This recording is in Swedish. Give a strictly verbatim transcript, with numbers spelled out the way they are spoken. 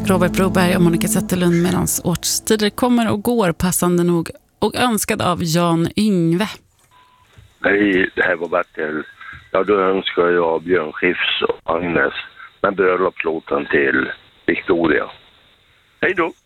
Robert Broberg och Monica Zetterlund medan årstider kommer och går passande nog och önskad av Jan Yngve. Hej, det här var Bertil. Ja, då önskar jag Björn Skifs och Agnes med bröllopslåten till Victoria. Hej då!